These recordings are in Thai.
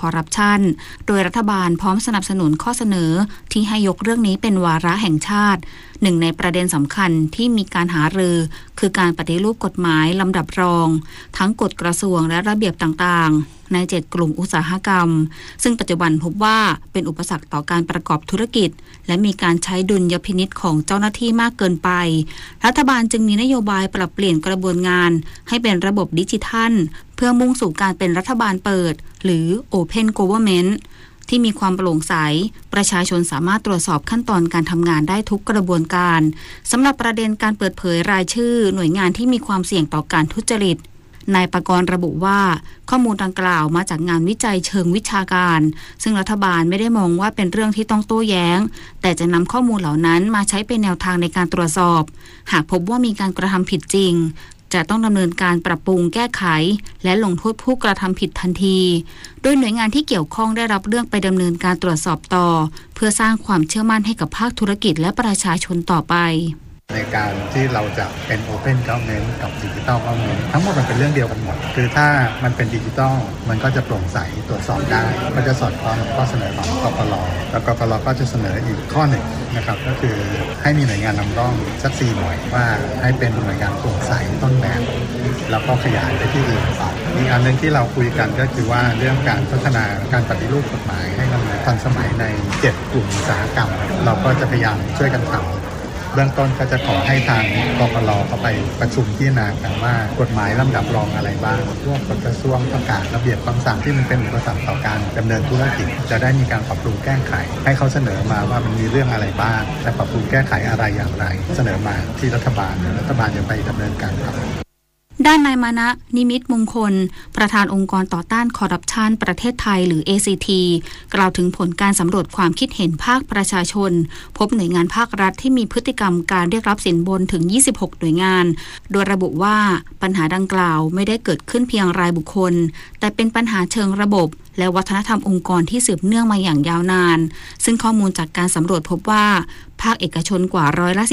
อร์รัปชันโดยรัฐบาลพร้อมสนับสนุนข้อเสนอที่ให้ยกเรื่องนี้เป็นวาระแห่งชาติหนึ่งในประเด็นสำคัญที่มีการหารือคือการปฏิรูปกฎหมายลำดับรองทั้งกฎกระทรวงและระเบียบต่างๆใน7กลุ่มอุตสาหกรรมซึ่งปัจจุบันพบว่าเป็นอุปสรรคต่อการประกอบธุรกิจและมีการใช้ดุลยพินิจของเจ้าหน้าที่มากเกินไปรัฐบาลจึงมีนโยบายปรับเปลี่ยนกระบวนงานให้เป็นระบบดิจิทัลเพื่อมุ่งสู่การเป็นรัฐบาลเปิดหรือ Open Government ที่มีความโปร่งใสประชาชนสามารถตรวจสอบขั้นตอนการทำงานได้ทุกกระบวนการสำหรับประเด็นการเปิดเผยรายชื่อหน่วยงานที่มีความเสี่ยงต่อการทุจริตนายปกรณ์ระบุว่าข้อมูลดังกล่าวมาจากงานวิจัยเชิงวิชาการซึ่งรัฐบาลไม่ได้มองว่าเป็นเรื่องที่ต้องโต้แย้งแต่จะนำข้อมูลเหล่านั้นมาใช้เป็นแนวทางในการตรวจสอบหากพบว่ามีการกระทำผิดจริงจะต้องดำเนินการปรับปรุงแก้ไขและลงโทษผู้กระทำผิดทันทีโดยหน่วยงานที่เกี่ยวข้องได้รับเรื่องไปดำเนินการตรวจสอบต่อเพื่อสร้างความเชื่อมั่นให้กับภาคธุรกิจและประชาชนต่อไปในการที่เราจะเป็น Open Government กับ Digital Government ทั้งหมดมันเป็นเรื่องเดียวกันหมดคือถ้ามันเป็นดิจิทัลมันก็จะโปร่งใสตรวจสอบได้ก็จะสอดคล้องกับข้อเสนอของกปป.แล้วกปป.ก็จะเสนออีกข้อหนึ่งนะครับก็คือให้มีหน่วยงานนำร่องสัก4หน่วยว่าให้เป็นหน่วยงานโปร่งใสต้นแบบแล้วก็ขยายไปที่อื่นต่ออีกอันนึงที่เราคุยกันก็คือว่าเรื่องการพัฒนาการปฏิรูปกฎหมายให้มันทันสมัยใน7กลุ่มอุตสาหกรรมเราก็จะพยายามช่วยกันทำเบื้องต้นก็จะขอให้ทางกปป.เข้าไปประชุมพิจารณากันว่ากฎหมายลำดับรองอะไรบ้างพวกกฎกระทรวงประกาศระเบียบคำสั่งที่มันเป็นอุปสรรคต่อการดำเนินธุรกิจจะได้มีการปรับปรุงแก้ไขให้เขาเสนอมาว่ามันมีเรื่องอะไรบ้างและปรับปรุงแก้ไขอะไรอย่างไรเสนอมาที่รัฐบาลจะไปดำเนินการครับด้านนายมานะนิมิตมงคลประธานองค์กรต่อต้านคอร์รัปชันประเทศไทยหรือ ACT กล่าวถึงผลการสำรวจความคิดเห็นภาคประชาชนพบหน่วยงานภาครัฐที่มีพฤติกรรมการเรียกรับสินบนถึง26หน่วยงานโดยระบุว่าปัญหาดังกล่าวไม่ได้เกิดขึ้นเพียงรายบุคคลแต่เป็นปัญหาเชิงระบบและวัฒนธรรมองค์กรที่สืบเนื่องมาอย่างยาวนานซึ่งข้อมูลจากการสำรวจพบว่าภาคเอกชนกว่า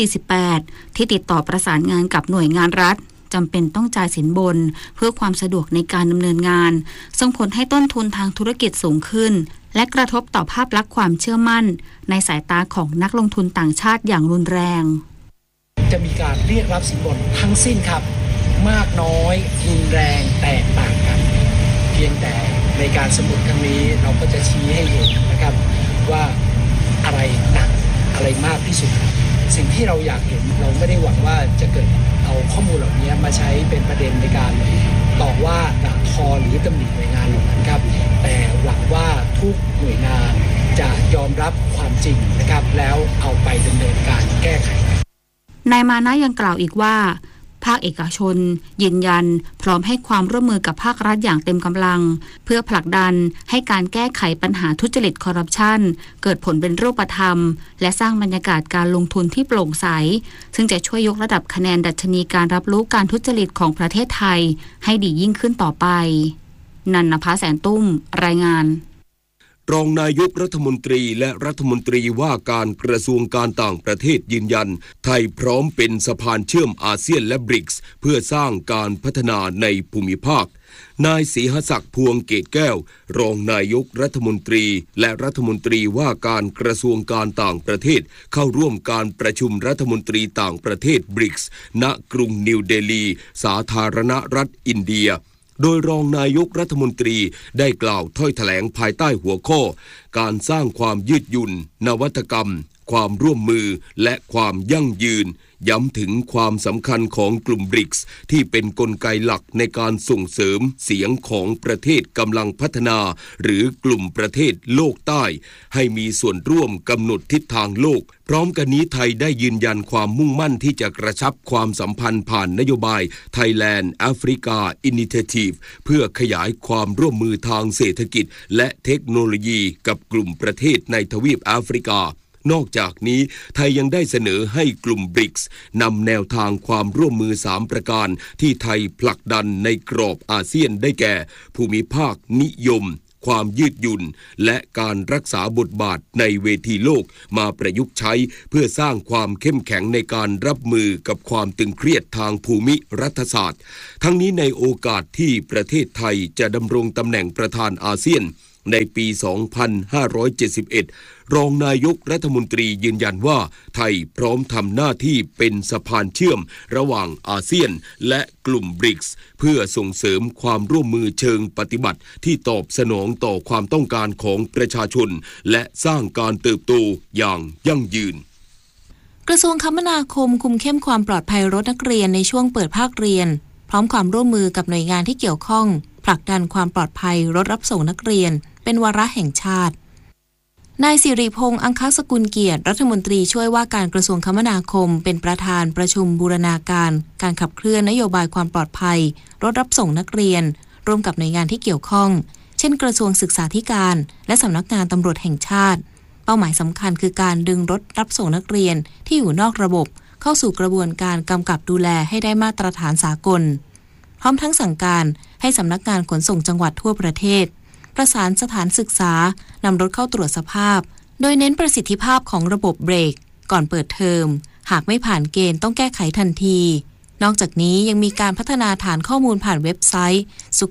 48%ที่ติดต่อประสานงานกับหน่วยงานรัฐจำเป็นต้องจ่ายสินบนเพื่อความสะดวกในการดำเนินงานส่งผลให้ต้นทุนทางธุรกิจสูงขึ้นและกระทบต่อภาพลักษณ์ความเชื่อมั่นในสายตาของนักลงทุนต่างชาติอย่างรุนแรงจะมีการเรียกรับสินบนทั้งสิ้นครับมากน้อยรุนแรงแตกต่างกันเพียงแต่ในการสำรวจครั้งนี้เราก็จะชี้ให้เห็นนะครับว่าอะไรหนักอะไรมากที่สุดสิ่งที่เราอยากเห็นเราไม่ได้หวังว่าจะเกิดเอาข้อมูลเหล่านี้มาใช้เป็นประเด็นในการต่อว่าด่าทอหรือตำหนิหน่วยงานเหล่านั้นครับแต่หวังว่าทุกหน่วยงานจะยอมรับความจริงนะครับแล้วเอาไปดำเนินการแก้ไขนายมานะยังกล่าวอีกว่าภาคเอกชนยืนยันพร้อมให้ความร่วมมือกับภาครัฐอย่างเต็มกำลังเพื่อผลักดันให้การแก้ไขปัญหาทุจริตคอร์รัปชันเกิดผลเป็นรูปธรรมและสร้างบรรยากาศการลงทุนที่โปร่งใสซึ่งจะช่วยยกระดับคะแนนดัชนีการรับรู้การทุจริตของประเทศไทยให้ดียิ่งขึ้นต่อไปนันนภาแสนตุ้มรายงานรองนายกรัฐมนตรีและรัฐมนตรีว่าการกระทรวงการต่างประเทศยืนยันไทยพร้อมเป็นสะพานเชื่อมอาเซียนและบริกส์เพื่อสร้างการพัฒนาในภูมิภาคนายศรีหศักดิ์พวงเกตแก้วรองนายกรัฐมนตรีและรัฐมนตรีว่าการกระทรวงการต่างประเทศเข้าร่วมการประชุมรัฐมนตรีต่างประเทศบริกส์ณกรุงนิวเดลีสาธารณรัฐอินเดียโดยรองนายกรัฐมนตรีได้กล่าวถ้อยแถลงภายใต้หัวข้อการสร้างความยืดหยุ่นนวัตกรรมความร่วมมือและความยั่งยืนย้ำถึงความสำคัญของกลุ่มบริกส์ที่เป็นกลไกหลักในการส่งเสริมเสียงของประเทศกำลังพัฒนาหรือกลุ่มประเทศโลกใต้ให้มีส่วนร่วมกำหนดทิศทางโลกพร้อมกันนี้ไทยได้ยืนยันความมุ่งมั่นที่จะกระชับความสัมพันธ์ผ่านนโยบาย Thailand Africa Initiative เพื่อขยายความร่วมมือทางเศรษฐกิจและเทคโนโลยีกับกลุ่มประเทศในทวีปแอฟริกานอกจากนี้ไทยยังได้เสนอให้กลุ่มบริกส์นำแนวทางความร่วมมือ3ประการที่ไทยผลักดันในกรอบอาเซียนได้แก่ภูมิภาคนิยมความยืดหยุ่นและการรักษาบทบาทในเวทีโลกมาประยุกต์ใช้เพื่อสร้างความเข้มแข็งในการรับมือกับความตึงเครียดทางภูมิรัฐศาสตร์ทั้งนี้ในโอกาสที่ประเทศไทยจะดำรงตำแหน่งประธานอาเซียนในปี 2571 รองนายกรัฐมนตรียืนยันว่าไทยพร้อมทำหน้าที่เป็นสะพานเชื่อมระหว่างอาเซียนและกลุ่มบริกส์เพื่อส่งเสริมความร่วมมือเชิงปฏิบัติที่ตอบสนองต่อความต้องการของประชาชนและสร้างการเติบโตอย่างยั่งยืนกระทรวงคมนาคมคุมเข้มความปลอดภัยรถนักเรียนในช่วงเปิดภาคเรียนพร้อมความร่วมมือกับหน่วยงานที่เกี่ยวข้องผลักดันความปลอดภัยรถรับส่งนักเรียนเป็นวาระแห่งชาตินายสิริพงษ์อังคสกุลเกียรติรัฐมนตรีช่วยว่าการกระทรวงคมนาคมเป็นประธานประชุมบูรณาการการขับเคลื่อนนโยบายความปลอดภัยรถรับส่งนักเรียนร่วมกับหน่วยงานที่เกี่ยวข้องเช่นกระทรวงศึกษาธิการและสำนักงานตำรวจแห่งชาติเป้าหมายสำคัญคือการดึงรถรับส่งนักเรียนที่อยู่นอกระบบเข้าสู่กระบวนการกำกับดูแลให้ได้มาตรฐานสากลพร้อมทั้งสั่งการให้สำนักงานขนส่งจังหวัดทั่วประเทศประสานสถานศึกษานำรถเข้าตรวจสภาพโดยเน้นประสิทธิภาพของระบบเบรกก่อนเปิดเทอมหากไม่ผ่านเกณฑ์ต้องแก้ไขทันทีนอกจากนี้ยังมีการพัฒนาฐานข้อมูลผ่านเว็บไซต์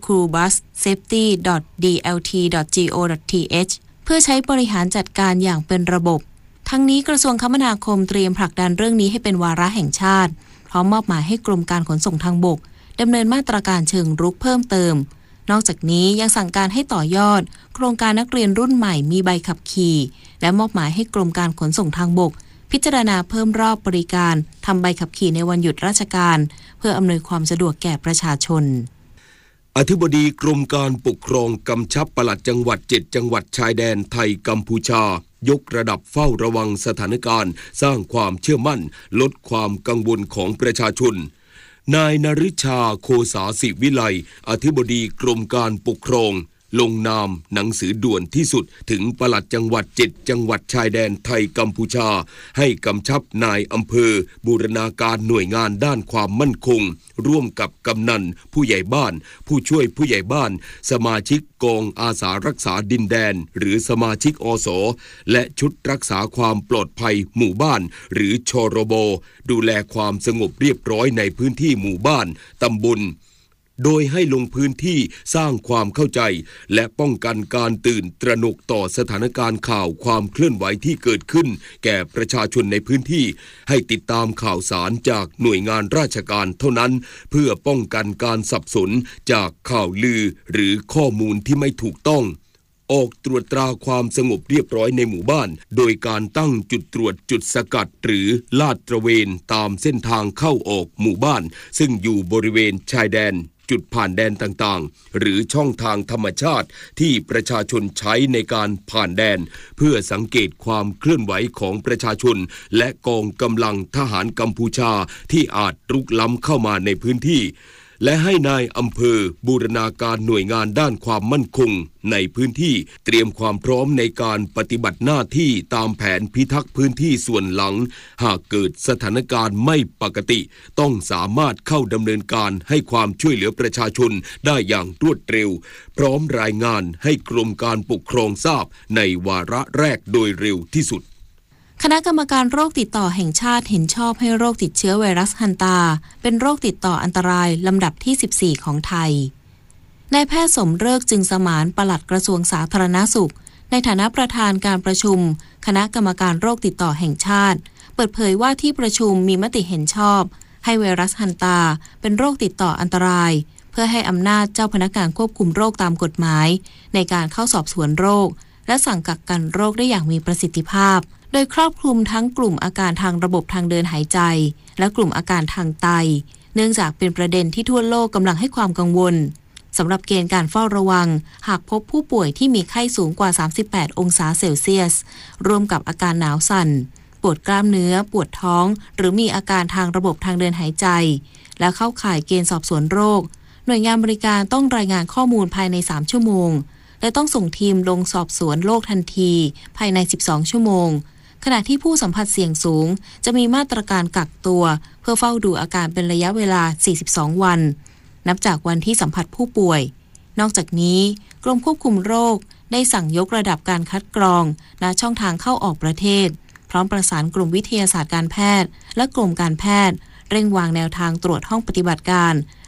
schoolbussafety.dlt.go.th เพื่อใช้บริหารจัดการอย่างเป็นระบบทั้งนี้กระทรวงคมนาคมเตรียมผลักดันเรื่องนี้ให้เป็นวาระแห่งชาติพร้อมมอบหมายให้กรมการขนส่งทางบกดำเนินมาตรการเชิงรุกเพิ่มเติมนอกจากนี้ยังสั่งการให้ต่อยอดโครงการนักเรียนรุ่นใหม่มีใบขับขี่และมอบหมายให้กรมการขนส่งทางบกพิจารณาเพิ่มรอบบริการทำใบขับขี่ในวันหยุดราชการเพื่ออำนวยความสะดวกแก่ประชาชนอธิบดีกรมการปกครองกำชับปลัดจังหวัด7จังหวัดชายแดนไทยกัมพูชายกระดับเฝ้าระวังสถานการณ์สร้างความเชื่อมั่นลดความกังวลของประชาชนนายนฤชาโคสาสิวิไลอธิบดีกรมการปกครองลงนามหนังสือด่วนที่สุดถึงปลัดจังหวัด7จังหวัดชายแดนไทยกัมพูชาให้กำชับนายอำเภอบูรณาการหน่วยงานด้านความมั่นคงร่วมกับกำนันผู้ใหญ่บ้านผู้ช่วยผู้ใหญ่บ้านสมาชิกกองอาสารักษาดินแดนหรือสมาชิกอสและชุดรักษาความปลอดภัยหมู่บ้านหรือชรบดูแลความสงบเรียบร้อยในพื้นที่หมู่บ้านตำบลโดยให้ลงพื้นที่สร้างความเข้าใจและป้องกันการตื่นตระหนกต่อสถานการณ์ข่าวความเคลื่อนไหวที่เกิดขึ้นแก่ประชาชนในพื้นที่ให้ติดตามข่าวสารจากหน่วยงานราชการเท่านั้นเพื่อป้องกันการสับสนจากข่าวลือหรือข้อมูลที่ไม่ถูกต้องออกตรวจตราความสงบเรียบร้อยในหมู่บ้านโดยการตั้งจุดตรวจจุดสกัดหรือลาดตระเวนตามเส้นทางเข้าออกหมู่บ้านซึ่งอยู่บริเวณชายแดนจุดผ่านแดนต่างๆหรือช่องทางธรรมชาติที่ประชาชนใช้ในการผ่านแดนเพื่อสังเกตความเคลื่อนไหวของประชาชนและกองกำลังทหารกัมพูชาที่อาจรุกล้ำเข้ามาในพื้นที่และให้นายอำเภอบูรณาการหน่วยงานด้านความมั่นคงในพื้นที่เตรียมความพร้อมในการปฏิบัติหน้าที่ตามแผนพิทักษ์พื้นที่ส่วนหลังหากเกิดสถานการณ์ไม่ปกติต้องสามารถเข้าดำเนินการให้ความช่วยเหลือประชาชนได้อย่างรวดเร็วพร้อมรายงานให้กรมการปกครองทราบในวาระแรกโดยเร็วที่สุดคณะกรรมการโรคติดต่อแห่งชาติเห็นชอบให้โรคติดเชื้อไวรัสฮันตาเป็นโรคติดต่ออันตรายลำดับที่14ของไทยนายแพทย์สมฤกษ์จึงสมานปลัดกระทรวงสาธารณสุขในฐานะประธานการประชุมคณะกรรมการโรคติดต่อแห่งชาติเปิดเผยว่าที่ประชุมมีมติเห็นชอบให้ไวรัสฮันตาเป็นโรคติดต่ออันตรายเพื่อให้อำนาจเจ้าพนักงานควบคุมโรคตามกฎหมายในการเข้าสอบสวนโรคและสั่งกักกันโรคได้อย่างมีประสิทธิภาพโดยครอบคลุมทั้งกลุ่มอาการทางระบบทางเดินหายใจและกลุ่มอาการทางไตเนื่องจากเป็นประเด็นที่ทั่วโลกกำลังให้ความกังวลสำหรับเกณฑ์การเฝ้าระวังหากพบผู้ป่วยที่มีไข้สูงกว่า38องศาเซลเซียสร่วมกับอาการหนาวสั่นปวดกล้ามเนื้อปวดท้องหรือมีอาการทางระบบทางเดินหายใจและเข้าข่ายเกณฑ์สอบสวนโรคหน่วยงานบริการต้องรายงานข้อมูลภายใน3ชั่วโมงและต้องส่งทีมลงสอบสวนโรคทันทีภายใน12ชั่วโมงขณะที่ผู้สัมผัสเสี่ยงสูงจะมีมาตรการกักตัวเพื่อเฝ้าดูอาการเป็นระยะเวลา42วันนับจากวันที่สัมผัสผู้ป่วยนอกจากนี้กรมควบคุมโรคได้สั่งยกระดับการคัดกรองณช่องทางเข้าออกประเทศพร้อมประสานกลุ่มวิทยาศาสตร์การแพทย์และกรมการแพทย์เร่งวางแนวทางตรวจห้องปฏิบัติการ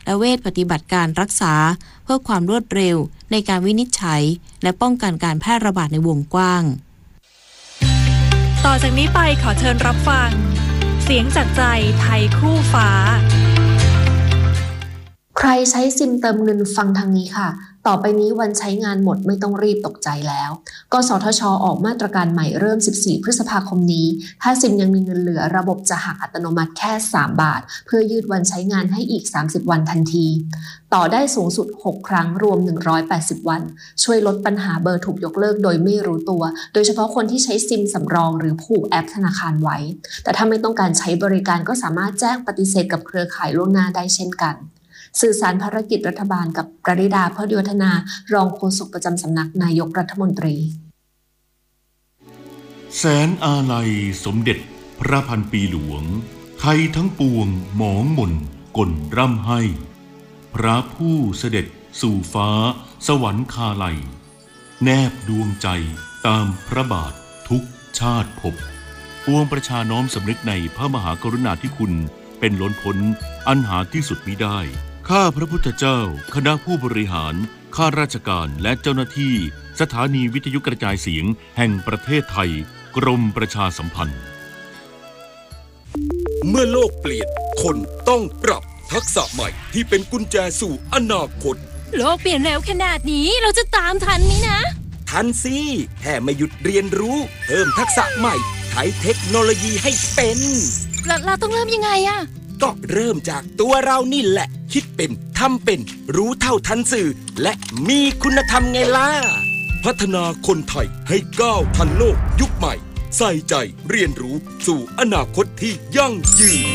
และเวชปฏิบัติการรักษาเพื่อความรวดเร็วในการวินิจฉัยและป้องกันการแพร่ระบาดในวงกว้างต่อจากนี้ไปขอเชิญรับฟังเสียงจากใจไทยคู่ฟ้าใครใช้ซิมเติมเงินฟังทางนี้ค่ะต่อไปนี้วันใช้งานหมดไม่ต้องรีบตกใจแล้วกสทช.ออกมาตรการใหม่เริ่ม14พฤษภาคมนี้ถ้าซิมยังมีเงินเหลือระบบจะหักอัตโนมัติแค่3 บาทเพื่อยืดวันใช้งานให้อีก30วันทันทีต่อได้สูงสุด6ครั้งรวม180วันช่วยลดปัญหาเบอร์ถูกยกเลิกโดยไม่รู้ตัวโดยเฉพาะคนที่ใช้ซิมสำรองหรือผูกแอปธนาคารไว้แต่ถ้าไม่ต้องการใช้บริการก็สามารถแจ้งปฏิเสธกับเครือข่ายล่วงหน้าได้เช่นกันสื่อสารภารกิจรัฐบาลกับปริดา เพิดวัฒนารองโฆษกประจำสำนักนายกรัฐมนตรีแสนอาลัยสมเด็จพระพันปีหลวงไทยทั้งปวงหมองหม่นก่นร่ำให้พระผู้เสด็จสู่ฟ้าสวรรคาลัยแนบดวงใจตามพระบาททุกชาติภพปวงประชาน้อมสำนึกในพระมหากรุณาธิคุณเป็นล้นพ้นอันหาที่สุดมิได้ข้าพระพุทธเจ้าคณะผู้บริหารข้าราชการและเจ้าหน้าที่สถานีวิทยุกระจายเสียงแห่งประเทศไทยกรมประชาสัมพันธ์เมื่อโลกเปลี่ยนคนต้องปรับทักษะใหม่ที่เป็นกุญแจสู่อนาคตโลกเปลี่ยนเร็วขนาดนี้เราจะตามทันไหมนะทันสิแค่ไม่หยุดเรียนรู้เพิ่มทักษะใหม่ใช้เทคโนโลยีให้เป็นเราต้องเริ่มยังไงอะก็เริ่มจากตัวเรานี่แหละคิดเป็นทำเป็นรู้เท่าทันสื่อและมีคุณธรรมไงล่ะพัฒนาคนไทยให้ก้าวทันโลกยุคใหม่ใส่ใจเรียนรู้สู่อนาคตที่ยั่งยืน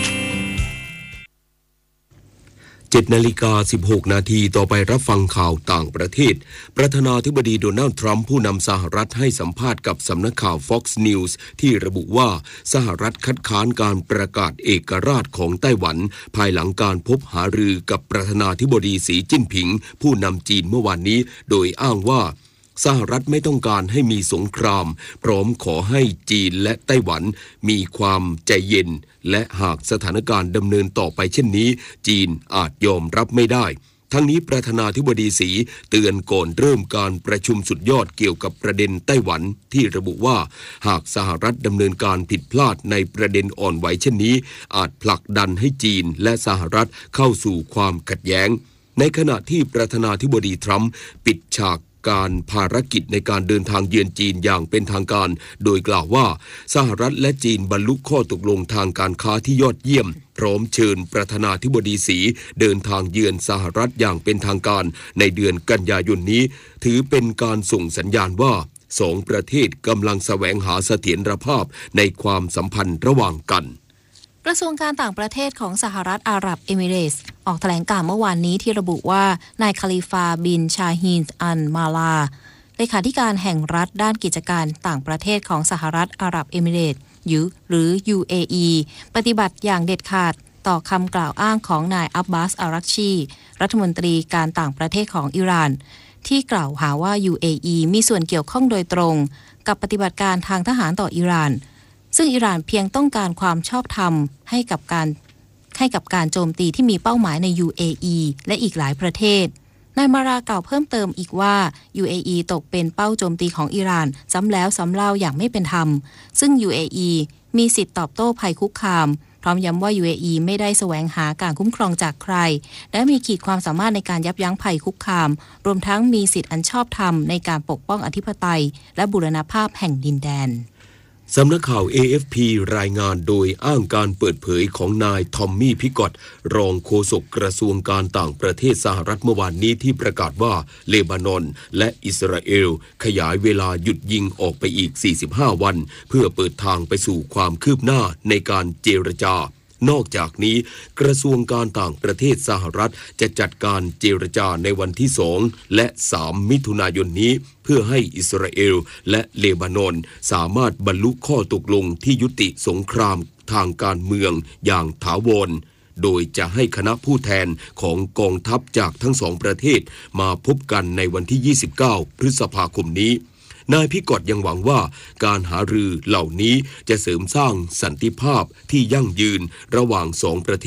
7:16 นาทีต่อไปรับฟังข่าวต่างประเทศประธานาธิบดีโดนัลด์ทรัมป์ผู้นำสหรัฐให้สัมภาษณ์กับสำนักข่าว Fox News ที่ระบุว่าสหรัฐคัดค้านการประกาศเอกราชของไต้หวันภายหลังการพบหารือกับประธานาธิบดีสีจิ้นผิงผู้นำจีนเมื่อวานนี้โดยอ้างว่าสหรัฐไม่ต้องการให้มีสงครามพร้อมขอให้จีนและไต้หวันมีความใจเย็นและหากสถานการณ์ดำเนินต่อไปเช่นนี้จีนอาจยอมรับไม่ได้ทั้งนี้ประธานาธิบดีสีเตือนก่อนเริ่มการประชุมสุดยอดเกี่ยวกับประเด็นไต้หวันที่ระบุว่าหากสหรัฐดำเนินการผิดพลาดในประเด็นอ่อนไหวเช่นนี้อาจผลักดันให้จีนและสหรัฐเข้าสู่ความขัดแย้งในขณะที่ประธานาธิบดีทรัมป์ปิดฉากการภารกิจในการเดินทางเยือนจีนอย่างเป็นทางการโดยกล่าวว่าสหรัฐและจีนบรรลุข้อตกลงทางการค้าที่ยอดเยี่ยมพร้อมเชิญประธานาธิบดีสีเดินทางเยือนสหรัฐอย่างเป็นทางการในเดือนกันยายนนี้ถือเป็นการส่งสัญญาณว่าสองประเทศกำลังแสวงหาเสถียรภาพในความสัมพันธ์ระหว่างกันกระทรวงการต่างประเทศของสหรัฐอาหรับเอมิเรตส์ออกแถลงการณ์เมื่อวานนี้ที่ระบุว่านายคาลิฟาบินชาฮีนอัลมาลาเลขาธิการแห่งรัฐด้านกิจการต่างประเทศของสหรัฐอาหรับเอมิเรตส์หรือ UAE ปฏิบัติอย่างเด็ดขาดต่อคำกล่าวอ้างของนายอับบาสอารักชีรัฐมนตรีการต่างประเทศของอิหร่านที่กล่าวหาว่า UAE มีส่วนเกี่ยวข้องโดยตรงกับปฏิบัติการทางทหารต่ออิหร่านซึ่งอิหร่านเพียงต้องการความชอบธรรมให้กับการโจมตีที่มีเป้าหมายใน UAE และอีกหลายประเทศนายมารากล่าวเพิ่มเติมอีกว่า UAE ตกเป็นเป้าโจมตีของอิหร่านซ้ำแล้วซ้ำเล่าอย่างไม่เป็นธรรมซึ่ง UAE มีสิทธิตอบโต้ภัยคุกคามพร้อมย้ำว่า UAE ไม่ได้แสวงหาการคุ้มครองจากใครและมีขีดความสามารถในการยับยั้งภัยคุกคามรวมทั้งมีสิทธิอันชอบธรรมในการปกป้องอธิปไตยและบูรณภาพแห่งดินแดนสำนักข่าว AFP รายงานโดยอ้างการเปิดเผยของนายทอมมี่พิกอตรองโฆษกกระทรวงการต่างประเทศสหรัฐเมื่อวานนี้ที่ประกาศว่าเลบานอนและอิสราเอลขยายเวลาหยุดยิงออกไปอีก45วันเพื่อเปิดทางไปสู่ความคืบหน้าในการเจรจานอกจากนี้กระทรวงการต่างประเทศสหรัฐจะจัดการเจรจาในวันที่2และ3มิถุนายนนี้เพื่อให้อิสราเอลและเลบานอนสามารถบรรลุข้อตกลงที่ยุติสงครามทางการเมืองอย่างถาวรโดยจะให้คณะผู้แทนของกองทัพจากทั้งสองประเทศมาพบกันในวันที่29พฤษภาคมนี้นายพิกอตยังหวังว่าการหารือเหล่านี้จะเสริมสร้างสันติภาพที่ยั่งยืนระหว่างสองประเทศ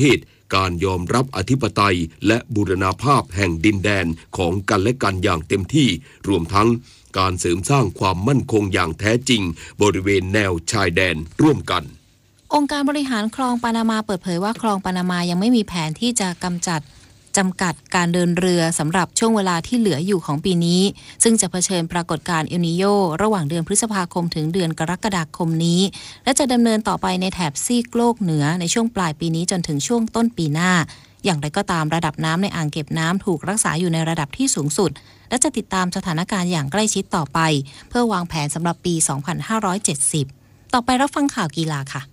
การยอมรับอธิปไตยและบูรณาภาพแห่งดินแดนของกันและกันอย่างเต็มที่รวมทั้งการเสริมสร้างความมั่นคงอย่างแท้จริงบริเวณแนวชายแดนร่วมกันองค์การบริหารคลองปานามาเปิดเผยว่าคลองปานามายังไม่มีแผนที่จะจำกัดการเดินเรือสำหรับช่วงเวลาที่เหลืออยู่ของปีนี้ซึ่งจะเผชิญปรากฏการณ์เอลนีโญระหว่างเดือนพฤษภาคมถึงเดือนกรกฎาคมนี้และจะดำเนินต่อไปในแถบซีกโลกเหนือในช่วงปลายปีนี้จนถึงช่วงต้นปีหน้าอย่างไรก็ตามระดับน้ำในอ่างเก็บน้ำถูกรักษาอยู่ในระดับที่สูงสุดและจะติดตามสถานการณ์อย่างใกล้ชิดต่อไปเพื่อวางแผนสำหรับปี 2570 ต่อไปรับฟังข่าวกีฬาค่ะ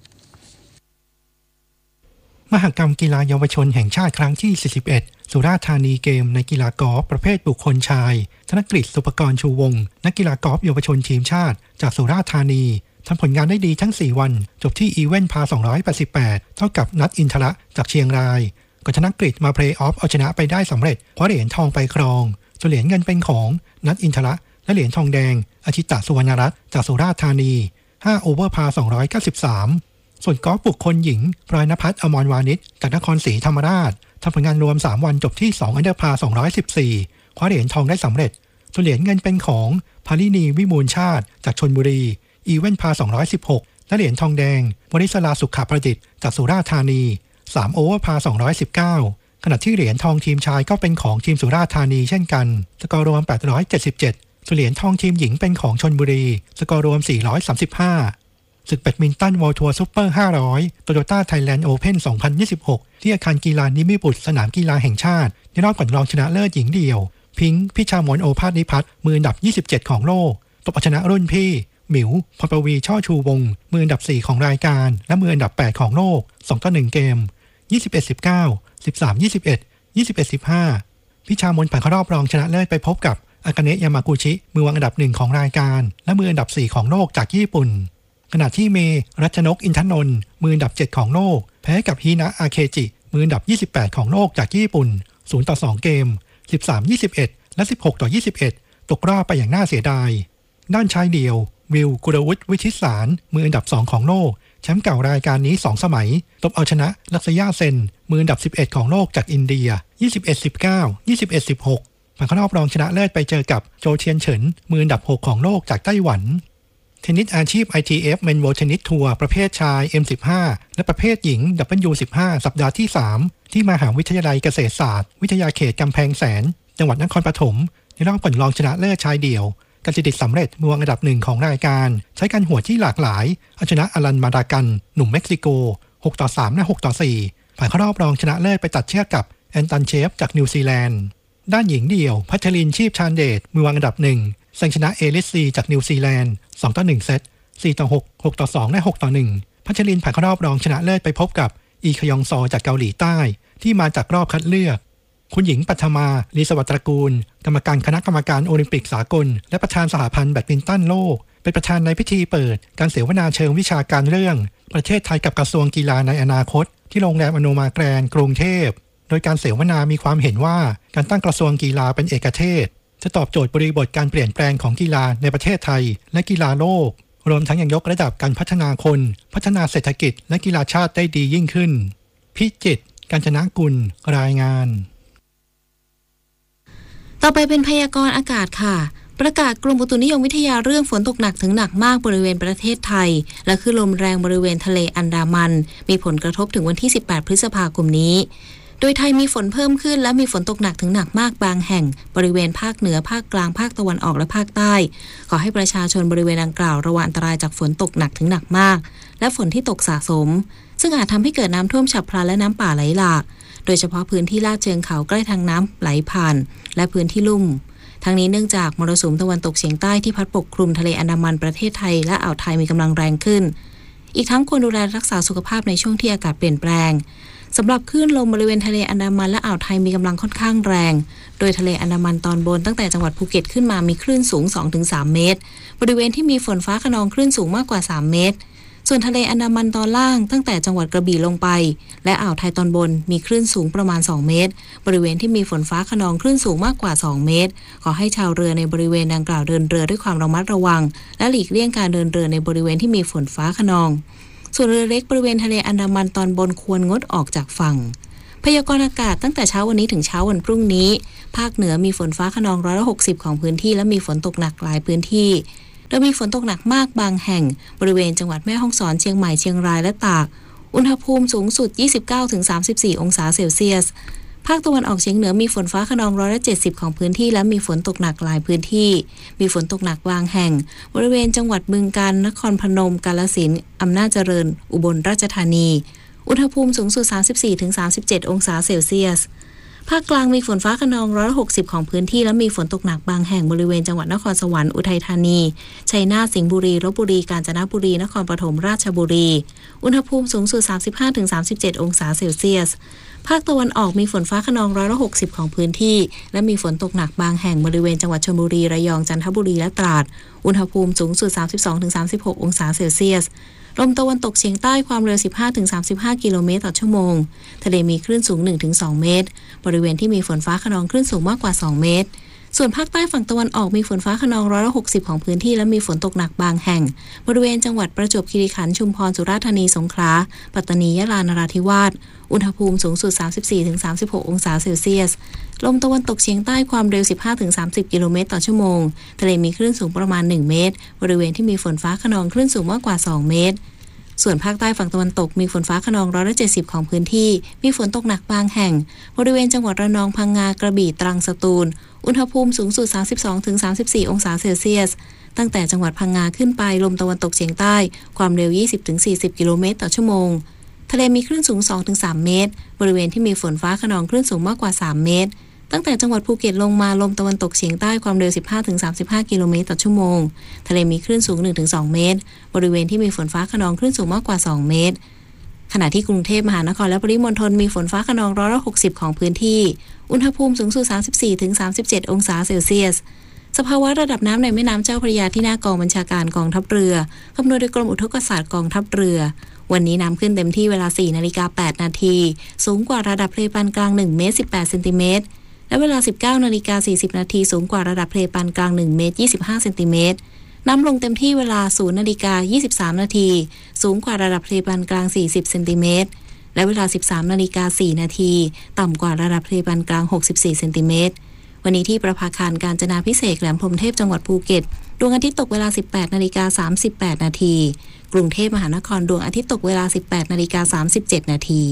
มหกรรมกีฬาเยาวชนแห่งชาติครั้งที่ 41 สุราษฎร์ธานีเกมในกีฬากอล์ฟประเภทบุคคลชายธนกฤษ สุภกรชูวงศ์นักกีฬากอล์ฟเยาวชนทีมชาติจากสุราษฎร์ธานีทำผลงานได้ดีทั้ง 4 วันจบที่อีเวนต์พา 288 เท่ากับนัทอินทระจากเชียงรายก่อนธนกฤษมาเพลย์ออฟเอาชนะไปได้สำเร็จคว้าเหรียญทองไปครองส่วนเหรียญเงินเป็นของนัทอินทระและเหรียญทองแดงอาชิตะสุวรรณรัตน์จากสุราษฎร์ธานี5โอเวอร์พา 293ส่วนกอล์ฟบุคคลหญิงพลอยณภัทร อมรวานิชจากนครศรีธรรมราชทำผลงานรวม3วันจบที่2อันเดอร์พา 214คว้าเหรียญทองได้สำเร็จส่วนเหรียญเงินเป็นของภารินีวิมูลชาติจากชลบุรีอีเวนต์พา 216และเหรียญทองแดงวริศราสุขประดิษฐ์จากสุราษฎร์ธานี3โอเวอร์พา 219ขณะที่เหรียญทองทีมชายก็เป็นของทีมสุราษฎร์ธานีเช่นกันสกอร์รวม877ส่วนเหรียญทองทีมหญิงเป็นของชลบุรีสกอร์รวม435ศึกแบดมินตันวอลทัวร์ซุปเปอร์500 Toyota Thailand Open 2026 ที่อาคารกีฬานิมิบุตรสนามกีฬาแห่งชาติในรอบก่อนรองชนะเลิศหญิงเดี่ยวพิงค์พิชามนโอภาสนิพัฒน์มืออันดับ27ของโลกตบเอาชนะรุ่นพี่หมิวพรปวีช่อชูวงศ์มืออันดับ4ของรายการและมืออันดับ8ของโลก2-1เกม21-19 13-21 21-15พิชามนผ่านเข้ารอบรองชนะเลิศไปพบกับอากาเนะยามากุชิมือวางอันดับ1ของรายการและมืออันดับ4ของโลกจากญี่ปุ่นขณะที่เมรัชนกอินทนนท์มืออันดับ7ของโลกแพ้กับฮินะอาเคจิมืออันดับ28ของโลกจากญี่ปุ่น0-2เกม13-21 และ16-21ตกรอบไปอย่างน่าเสียดายด้านชายเดี่ยววิลกุลวุฒิวิชิตสารมืออันดับ2ของโลกแชมป์เก่ารายการนี้2สมัยตบเอาชนะลักษยาเซนมืออันดับ11ของโลกจากอินเดีย21-19 21-16ผ่านเข้ารอบรองชนะเลิศไปเจอกับโจเทียนเฉินมืออันดับ6ของโลกจากไต้หวันเทนนิสอาชีพ ITF Men World Tennis Tour ประเภทชาย M15 และประเภทหญิง W15 สัปดาห์ที่3ที่มหาวิทยาลัยเกษตรศาสตร์วิทยาเขตกำแพงแสนจังหวัดนครปฐมในรอบก่อนรองชนะเลิศชายเดี่ยวกัญจดิษฐ์สำเร็จมือวางอันดับ1ของรายการใช้การหัวที่หลากหลายเอาชนะอลันมาดากันหนุ่มเม็กซิโก6-3 และ 6-4 ผ่านเข้ารอบรองชนะเลิศไปตัดเชือกกับแอนตันเชฟจากนิวซีแลนด์ด้านหญิงเดี่ยวพัชรินชีพชาญเดชมือวางอันดับ1แซงชนะเอลิสซีจากนิวซีแลนด์2-1 เซต 4-6 6-2 และ 6-1 พัชรินผ่านเข้ารอบรองชนะเลิศไปพบกับอีคยองซอจากเกาหลีใต้ที่มาจากรอบคัดเลือกคุณหญิงปัทมาลีสวัสดิ์ตระกูลกรรมการคณะกรรมการโอลิมปิกสากลและประธานสหพันธ์แบดมินตันโลกเป็นประธานในพิธีเปิดการเสวนาเชิงวิชาการเรื่องประเทศไทยกับกระทรวงกีฬาในอนาคตที่โรงแรมอโนมาแกรนด์กรุงเทพโดยการเสวนามีความเห็นว่าการตั้งกระทรวงกีฬาเป็นเอกเทศจะตอบโจทย์บริบทการเปลี่ยนแปลงของกีฬาในประเทศไทยและกีฬาโลกรวมทั้งยังยกระดับการพัฒนาคนพัฒนาเศรษฐกิจและกีฬาชาติได้ดียิ่งขึ้นพิจิตร กาญจนกุลรายงานต่อไปเป็นพยากรณ์อากาศค่ะประกาศกรมอุตุนิยมวิทยาเรื่องฝนตกหนักถึงหนักมากบริเวณประเทศไทยและคลื่นลมแรงบริเวณทะเลอันดามันมีผลกระทบถึงวันที่18พฤษภาคมนี้โดยไทยมีฝนเพิ่มขึ้นและมีฝนตกหนักถึงหนักมากบางแห่งบริเวณภาคเหนือภาคกลางภาคตะวันออกและภาคใต้ขอให้ประชาชนบริเวณดังกล่าวระวังอันตรายจากฝนตกหนักถึงหนักมากและฝนที่ตกสะสมซึ่งอาจทำให้เกิดน้ำท่วมฉับพลันและน้ำป่าไหลหลากโดยเฉพาะพื้นที่ลาดเชิงเขาใกล้ทางน้ำไหลผ่านและพื้นที่ลุ่มทั้งนี้เนื่องจากมรสุมตะวันตกเฉียงใต้ที่พัดปกคลุมทะเลอันดามันประเทศไทยและอ่าวไทยมีกำลังแรงขึ้นอีกทั้งควรดูแลรักษาสุขภาพในช่วงที่อากาศเปลี่ยนแปลงสำหรับคลื่นลมบริเวณทะเลอันดามันและอ่าวไทยมีกำลังค่อนข้างแรงโดยทะเลอันดามันตอนบนตั้งแต่จังหวัดภูเก็ตขึ้นมามีคลื่นสูง 2-3 เมตรบริเวณที่มีฝนฟ้าคะนองคลื่นสูงมากกว่า3เมตรส่วนทะเลอันดามันตอนล่างตั้งแต่จังหวัดกระบี่ลงไปและอ่าวไทยตอนบนมีคลื่นสูงประมาณ2เมตรบริเวณที่มีฝนฟ้าคะนองคลื่นสูงมากกว่า2เมตรขอให้ชาวเรือในบริเวณดังกล่าวเดินเรือด้วยความระมัดระวังและหลีกเลี่ยงการเดินเรือในบริเวณที่มีฝนฟ้าคะนองส่วนเรือเล็กบริเวณทะเลอันดามันตอนบนควรงดออกจากฝั่งพยากรณ์อากาศตั้งแต่เช้าวันนี้ถึงเช้าวันพรุ่งนี้ภาคเหนือมีฝนฟ้าคะนอง160ของพื้นที่และมีฝนตกหนักหลายพื้นที่โดยมีฝนตกหนักมากบางแห่งบริเวณจังหวัดแม่ฮ่องสอนเชียงใหม่เชียงรายและตากอุณหภูมิสูงสุด 29-34 องศาเซลเซียสภาคตะวันออกเฉียงเหนือมีฝนฟ้าคะนอง170ของพื้นที่และมีฝนตกหนักหลายพื้นที่มีฝนตกหนักบางแห่งบริเวณจังหวัดบึงกาฬนครพนมกาฬสินธุ์อำนาจเจริญอุบลราชธานีอุณหภูมิสูงสุด 34-37 องศาเซลเซียสภาคกลางมีฝนฟ้าคะนอง160ของพื้นที่และมีฝนตกหนักบางแห่งบริเวณจังหวัดนครสวรรค์อุทัยธานีชัยนาทสิงห์บุรีลพบุรีกาญจนบุรีนครปฐมราชบุรีอุณหภูมิสูงสุด 35-37 องศาเซลเซียสภาคตะวันออกมีฝนฟ้าคะนอง160ของพื้นที่และมีฝนตกหนักบางแห่งบริเวณจังหวัดชลบุรีระยองจันทบุรีและตราดอุณหภูมิสูงสุด 32-36 องศาเซลเซียสลมตะวันตกเฉียงใต้ความเร็ว 15-35 กิโลเมตรต่อชั่วโมงทะเลมีคลื่นสูง 1-2 เมตรบริเวณที่มีฝนฟ้าคะนองคลื่นสูงมากกว่า2เมตรส่วนภาคใต้ฝั่งตะวันออกมีฝนฟ้าคะนอง160ของพื้นที่และมีฝนตกหนักบางแห่งบริเวณจังหวัดประจวบคีรีขันธ์ชุมพรสุราษฎร์ธานีสงขลาปัตตานียะลานราธิวาสอุณหภูมิสูงสุด 34-36 องศาเซลเซียสลมตะวันตกเฉียงใต้ความเร็ว 15-30 กิโลเมตรต่อชั่วโมงทะเลมีคลื่นสูงประมาณ1เมตรบริเวณที่มีฝนฟ้าคะนองคลื่นสูงมากกว่า2เมตรส่วนภาคใต้ฝั่งตะวันตกมีฝนฟ้าคะนอง170ของพื้นที่มีฝนตกหนักบางแห่งบริเวณจังหวัดระนองพังงากระบี่ตรังสตูลอุณหภูมิสูงสุด 32-34 องศาเซลเซียสตั้งแต่จังหวัดพังงาขึ้นไปลมตะวันตกเฉียงใต้ความเร็ว 20-40 กิโลเมตรต่อชั่วโมงทะเลมีคลื่นสูง 2-3 เมตรบริเวณที่มีฝนฟ้าคะนองคลื่นสูงมากกว่า3เมตรตั้งแต่จังหวัดภูเก็ตลงมาลมตะวันตกเฉียงใต้ความเร็ว 15-35 กิโลเมตรต่อชั่วโมงทะเลมีคลื่นสูง 1-2 เมตรบริเวณที่มีฝนฟ้าคะนองคลื่นสูงมากกว่า2เมตรขณะที่กรุงเทพมหานครและปริมณฑลมีฝนฟ้าคะนอง160ของพื้นที่อุณหภูมิสูงสุด 34-37 องศาเซลเซียสสภาวะระดับน้ำในแม่น้ำเจ้าพระยาที่หน้ากองบัญชาการกองทัพเรือคำนวณโดยกรมอุทกศาสตร์กองทัพเรือวันนี้น้ำขึ้นเต็มที่เวลา 4:08 นาทีสูงกว่าระดับทะเลปานกลาง1เมตร18เซนติเมตรและเวลา 19:40 นาทีสูงกว่าระดับทะเลปานกลาง1เมตร25เซนติเมตรน้ำลงเต็มที่เวลา 0:23 นาทีสูงกว่าระดับทะเลปานกลาง40เซนติเมตรและเวลา 13:04 นาทีต่ำกว่าระดับทะเลปานกลาง64เซนติเมตรวันนี้ที่ประภาคารกาญจนาภิเษกแหลมพรหมเทพจังหวัดภูเก็ตดวงอาทิตย์ตกเวลา 18:38 นาทีกรุงเทพมหานครดวงอาทิตย์ตกเวลา 18:37 นาที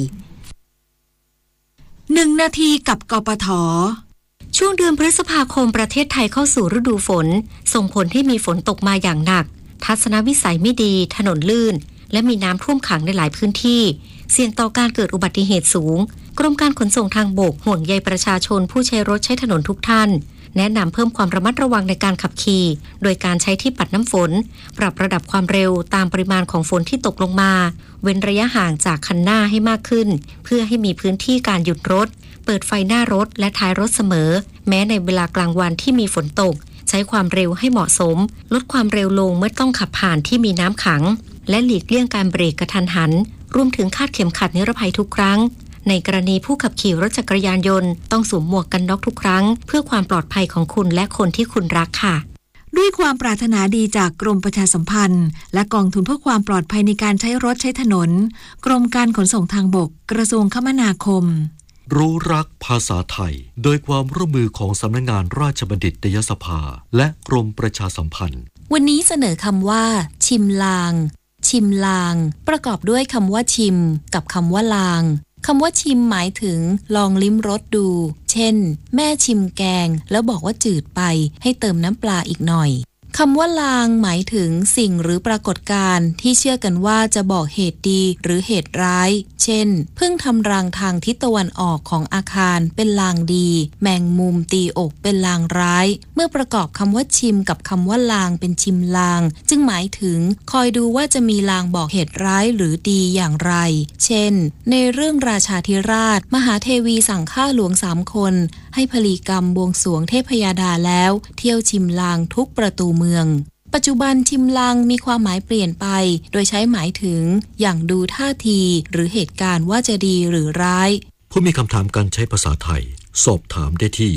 1 นาทีกับกปท. ช่วงเดือนพฤษภาคมประเทศไทยเข้าสู่ฤดูฝนส่งผลให้มีฝนตกมาอย่างหนักทัศนวิสัยไม่ดีถนนลื่นและมีน้ำท่วมขังในหลายพื้นที่เสี่ยงต่อการเกิดอุบัติเหตุสูงกรมการขนส่งทางบกห่วงใยประชาชนผู้ใช้รถใช้ถนนทุกท่านแนะนำเพิ่มความระมัดระวังในการขับขี่โดยการใช้ที่ปัดน้ำฝนปรับระดับความเร็วตามปริมาณของฝนที่ตกลงมาเว้นระยะห่างจากคันหน้าให้มากขึ้นเพื่อให้มีพื้นที่การหยุดรถเปิดไฟหน้ารถและท้ายรถเสมอแม้ในเวลากลางวันที่มีฝนตกใช้ความเร็วให้เหมาะสมลดความเร็วลงเมื่อต้องขับผ่านที่มีน้ำขังและหลีกเลี่ยงการเบรกกระทันหันรวมถึงคาดเข็มขัดนิรภัยทุกครั้งในกรณีผู้ขับขี่รถจักรยานยนต์ต้องสวมหมวกกันน็อกทุกครั้งเพื่อความปลอดภัยของคุณและคนที่คุณรักค่ะด้วยความปรารถนาดีจากกรมประชาสัมพันธ์และกองทุนเพื่อความปลอดภัยในการใช้รถใช้ถนนกรมการขนส่งทางบกกระทรวงคมนาคมรู้รักภาษาไทยโดยความร่วมมือของสำนักงานราชบัณฑิตยสภาและกรมประชาสัมพันธ์วันนี้เสนอคำว่าชิมลางชิมลางประกอบด้วยคำว่าชิมกับคำว่าลางคำว่าชิมหมายถึงลองลิ้มรสดูเช่นแม่ชิมแกงแล้วบอกว่าจืดไปให้เติมน้ำปลาอีกหน่อยคำว่าลางหมายถึงสิ่งหรือปรากฏการณ์ที่เชื่อกันว่าจะบอกเหตุดีหรือเหตุร้ายเช่นพึ่งทำรังทางทิศตะวันออกของอาคารเป็นลางดีแมงมุมตีอกเป็นลางร้ายเมื่อประกอบคำว่าชิมกับคำว่าลางเป็นชิมลางจึงหมายถึงคอยดูว่าจะมีลางบอกเหตุร้ายหรือดีอย่างไรเช่นในเรื่องราชาธิราชมหาเทวีสั่งฆ่าหลวง3 คนให้พลีกรรมบวงสรวงเทพยดาแล้วเที่ยวชิมลางทุกประตูเมืองปัจจุบันชิมลางมีความหมายเปลี่ยนไปโดยใช้หมายถึงอย่างดูท่าทีหรือเหตุการณ์ว่าจะดีหรือร้ายผู้มีคำถามการใช้ภาษาไทยสอบถามได้ที่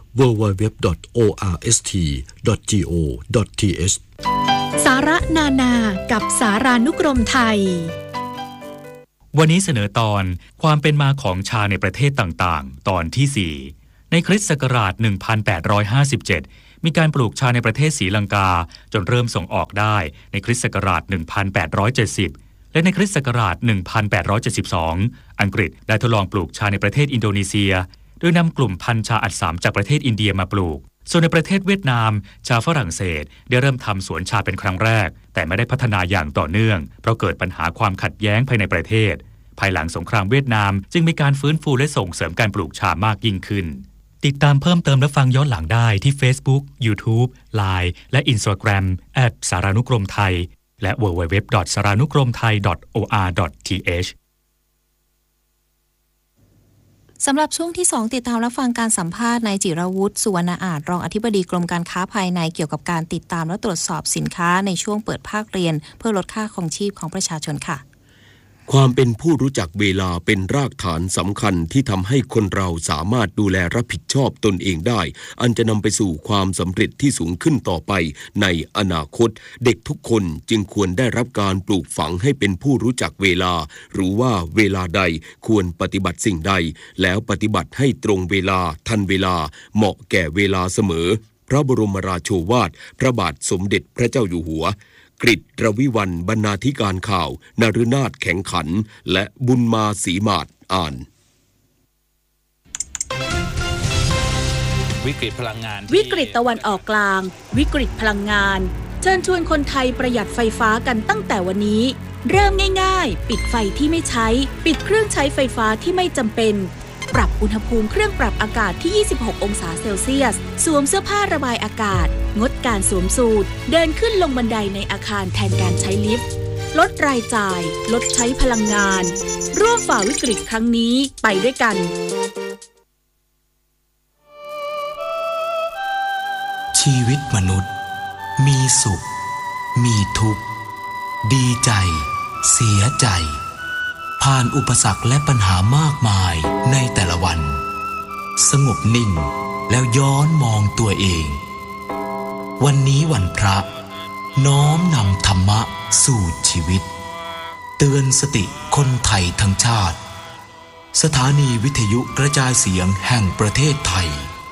www.orst.go.th สาระนานากับสารานุกรมไทยวันนี้เสนอตอนความเป็นมาของชาในประเทศต่างๆตอนที่ 4ในคริสต์ศักราช 1857 มีการปลูกชาในประเทศศรีลังกาจนเริ่มส่งออกได้ในคริสต์ศักราช 1870 และในคริสต์ศักราช 1872 อังกฤษได้ทดลองปลูกชาในประเทศอินโดนีเซียโดยนำกลุ่มพันธุ์ชาอัดสามจากประเทศอินเดียมาปลูกส่วนในประเทศเวียดนามชาวฝรั่งเศสได้เริ่มทำสวนชาเป็นครั้งแรกแต่ไม่ได้พัฒนาอย่างต่อเนื่องเพราะเกิดปัญหาความขัดแย้งภายในประเทศภายหลังสงครามเวียดนามจึงมีการฟื้นฟูและส่งเสริมการปลูกชามากยิ่งขึ้นติดตามเพิ่มเติมและฟังย้อนหลังได้ที่ Facebook, YouTube, Line และ Instagram @ สารานุกรมไทยและ www.saranukromthai.or.th สำหรับช่วงที่ 2 ติดตามรับฟังการสัมภาษณ์นายจิรวุฒิสุวรรณอาจรองอธิบดีกรมการค้าภายในเกี่ยวกับการติดตามและตรวจสอบสินค้าในช่วงเปิดภาคเรียนเพื่อลดค่าครองชีพของประชาชนค่ะความเป็นผู้รู้จักเวลาเป็นรากฐานสำคัญที่ทำให้คนเราสามารถดูแลรับผิดชอบตนเองได้อันจะนำไปสู่ความสำเร็จที่สูงขึ้นต่อไปในอนาคตเด็กทุกคนจึงควรได้รับการปลูกฝังให้เป็นผู้รู้จักเวลารู้ว่าเวลาใดควรปฏิบัติสิ่งใดแล้วปฏิบัติให้ตรงเวลาทันเวลาเหมาะแก่เวลาเสมอพระบรมราโชวาทพระบาทสมเด็จพระเจ้าอยู่หัวกฤษ รวิวรรณบรรณาธิการข่าวนฤนาถแข็งขันและบุญมาศรีมาศอ่านวิกฤตพลังงานวิกฤตตะวันออกกลางวิกฤตพลังงานเชิญชวนคนไทยประหยัดไฟฟ้ากันตั้งแต่วันนี้เริ่มง่ายๆปิดไฟที่ไม่ใช้ปิดเครื่องใช้ไฟฟ้าที่ไม่จำเป็นปรับอุณหภูมิเครื่องปรับอากาศที่26องศาเซลเซียสสวมเสื้อผ้าระบายอากาศงดการสวมสูทเดินขึ้นลงบันไดในอาคารแทนการใช้ลิฟต์ลดรายจ่ายลดใช้พลังงานร่วมฝ่าวิกฤตครั้งนี้ไปด้วยกันชีวิตมนุษย์มีสุขมีทุกข์ดีใจเสียใจผ่านอุปสรรคและปัญหามากมายในแต่ละวันสงบนิ่งแล้วย้อนมองตัวเองวันนี้วันพระน้อมนำธรรมะสู่ชีวิตเตือนสติคนไทยทั้งชาติสถานีวิทยุกระจายเสียงแห่งประเทศไทย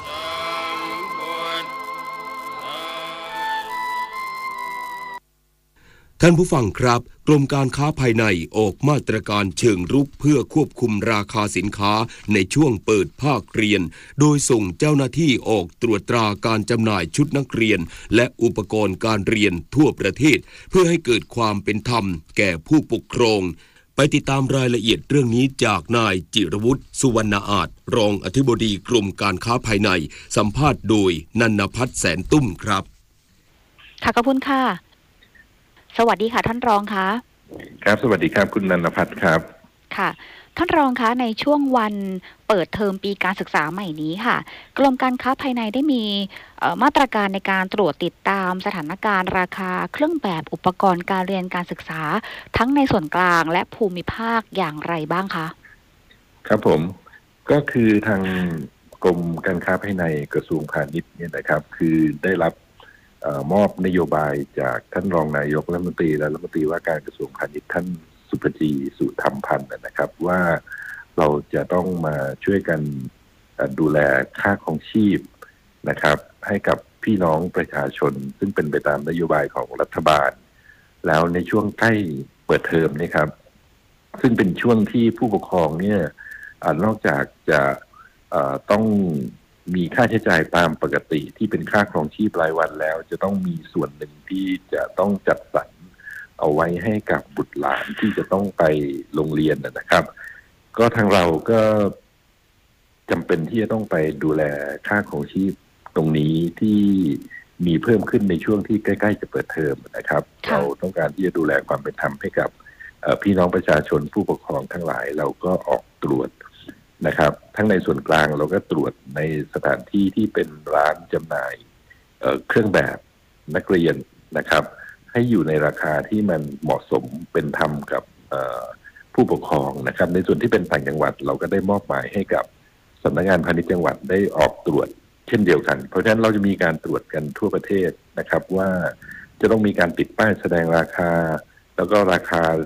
ท่านผู้ฟังครับกรมการค้าภายในออกมาตรการเชิงรุกเพื่อควบคุมราคาสินค้าในช่วงเปิดภาคเรียนโดยส่งเจ้าหน้าที่ออกตรวจตราการจำหน่ายชุดนักเรียนและอุปกรณ์การเรียนทั่วประเทศเพื่อให้เกิดความเป็นธรรมแก่ผู้ปกครองไปติดตามรายละเอียดเรื่องนี้จากนายจิรวุฒิสุวรรณอาจรองอธิบดีกรมการค้าภายในสัมภาษณ์โดยนันภัทรแสนตุ้มครับค่ะขอบคุณค่ะสวัสดีค่ะท่านรองคะครับสวัสดีครับคุณนันภัทรครับค่ะท่านรองคะในช่วงวันเปิดเทอมปีการศึกษาใหม่นี้ค่ะกรมการค้าภายในได้มีมาตรการในการตรวจติดตามสถานการณ์ราคาเครื่องแบบอุปกรณ์การเรียนการศึกษาทั้งในส่วนกลางและภูมิภาคอย่างไรบ้างคะครับผมก็คือทางกรมการค้าภายในกระทรวงพาณิชย์เนี่ยนะครับคือได้รับมอบนโยบายจากท่านรองนายกรัฐมนตรีและรัฐมนตรีว่าการกระทรวงพาณิชย์ท่านสุภจีสุธรรมพันธ์นะครับว่าเราจะต้องมาช่วยกันดูแลค่าครองชีพนะครับให้กับพี่น้องประชาชนซึ่งเป็นไปตามนโยบายของรัฐบาลแล้วในช่วงใกล้เปิดเทอมนี่ครับซึ่งเป็นช่วงที่ผู้ปกครองเนี่ยนอกจากจะต้องมีค่าใช้จ่ายตามปกติที่เป็นค่าครองชีพรายวันแล้วจะต้องมีส่วนหนึ่งที่จะต้องจัดสรรเอาไว้ให้กับบุตรหลานที่จะต้องไปโรงเรียนนะครับก็ทางเราก็จำเป็นที่จะต้องไปดูแลค่าครองชีพตรงนี้ที่มีเพิ่มขึ้นในช่วงที่ใกล้ๆจะเปิดเทอมนะครับเราต้องการที่จะดูแลความเป็นธรรมให้กับพี่น้องประชาชนผู้ปกครองทั้งหลายเราก็ออกตรวจนะครับทั้งในส่วนกลางเราก็ตรวจในสถานที่ที่เป็นร้านจำหน่ายเครื่องแบบนักเรียนนะครับให้อยู่ในราคาที่มันเหมาะสมเป็นธรรมกับผู้ปกครองนะครับในส่วนที่เป็นต่างจังหวัดเราก็ได้มอบหมายให้กับสำนักงานพาณิชย์จังหวัดได้ออกตรวจเช่นเดียวกันเพราะฉะนั้นเราจะมีการตรวจกันทั่วประเทศนะครับว่าจะต้องมีการติดป้ายแสดงราคาแล้วก็ราคา